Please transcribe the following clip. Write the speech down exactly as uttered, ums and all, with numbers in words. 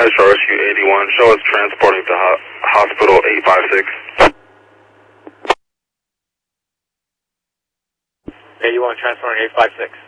Metro Rescue eighty-one. Show us transporting to ho hospital eight five six. eighty-one transporting eight five six.